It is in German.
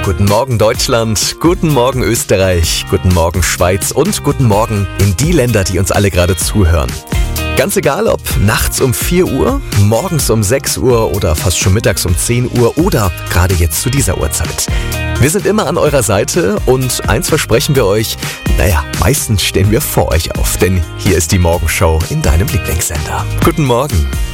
Guten Morgen Deutschland, guten Morgen Österreich, guten Morgen Schweiz und guten Morgen in die Länder, die uns alle gerade zuhören. Ganz egal, ob nachts um 4 Uhr, morgens um 6 Uhr oder fast schon mittags um 10 Uhr oder gerade jetzt zu dieser Uhrzeit. Wir sind immer an eurer Seite und eins versprechen wir euch, meistens stehen wir vor euch auf, denn hier ist die Morgenshow in deinem Lieblingssender. Guten Morgen.